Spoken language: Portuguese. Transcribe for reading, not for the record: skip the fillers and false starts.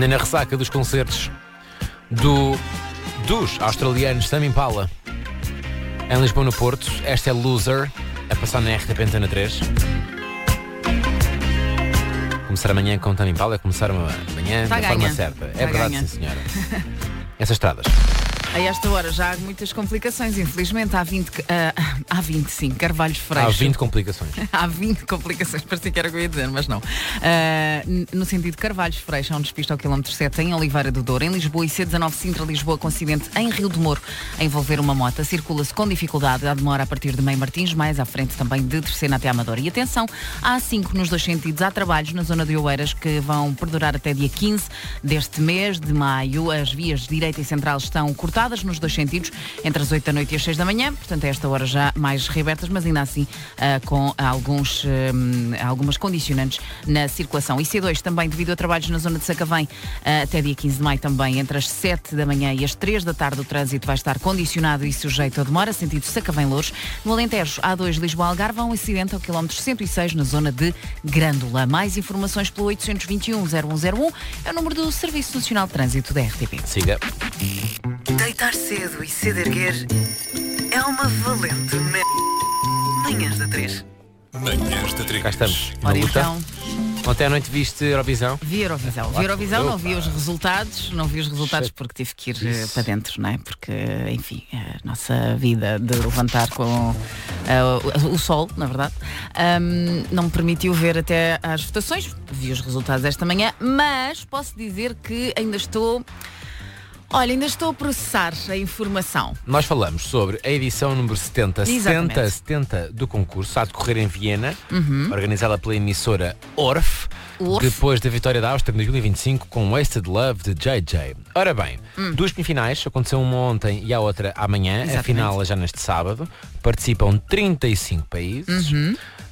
Andei na ressaca dos concertos dos australianos Tame Impala em Lisboa, no Porto. Esta é Loser, a passar na RTP Antena 3. Começar amanhã com Tame Impala é começar amanhã da forma certa. É verdade, sim, senhora. Essas estradas. A esta hora já há muitas complicações, infelizmente. Há 20, sim, Carvalhos Freixo. Há 20 complicações. Há 20 complicações, parecia que era o que eu ia dizer, mas não. No sentido Carvalhos Freixo, há um despiste ao quilómetro 7 em Oliveira do Douro, em Lisboa, e C19 Sintra-Lisboa, com acidente em Rio de Moro, a envolver uma moto. Circula-se com dificuldade, há demora a partir de Meio Martins, mais à frente também de Terceira até Amadora. E atenção, há 5 nos dois sentidos. Há trabalhos na zona de Oeiras que vão perdurar até dia 15 deste mês de maio. As vias de direita e central estão cortadas nos dois sentidos, entre as 8 da noite e as 6 da manhã, portanto a esta hora já mais reabertas, mas ainda assim com algumas condicionantes na circulação. E C2 também, devido a trabalhos na zona de Sacavém, até dia 15 de maio também, entre as 7 da manhã e as 3 da tarde, o trânsito vai estar condicionado e sujeito a demora, sentido Sacavém-Louros. No Alentejo, A2 Lisboa-Algarve, há um acidente ao quilómetro 106 na zona de Grândola. Mais informações pelo 821-0101, é o número do Serviço Nacional de Trânsito da RTP. Siga. Deitar cedo e cedo erguer é uma valente Manhãs da 3. Manhãs da 3. Cá estamos, na Ora luta. então, Ontem à noite viste Eurovisão? vi Eurovisão, não vi os resultados porque tive que ir para dentro, não é? Porque, enfim, a nossa vida de levantar com o sol, na verdade, não me permitiu ver até às votações. Vi os resultados esta manhã, mas posso dizer que ainda estou a processar a informação. Nós falamos sobre a edição número 70 do concurso, a decorrer em Viena, organizada pela emissora Orff, depois da vitória da Áustria em 2025 com Wasted Love de JJ. Ora bem, duas semifinais, aconteceu uma ontem e a outra amanhã. Exatamente. A final é já neste sábado. Participam 35 países.